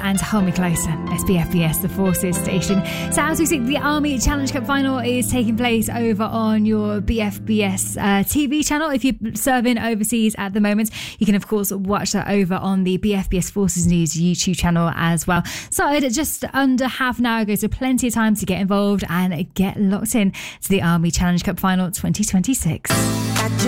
and Hold Me Closer, SBFBS, the Forces station. So as we see, the Army Challenge Cup final is taking place over on your BFBS TV channel. If you're serving overseas at the moment, you can of course watch that over on the BFBS Forces News YouTube channel as well. Started just under half an hour ago, so plenty of time to get involved and get locked in to the Army Challenge Cup final 2026.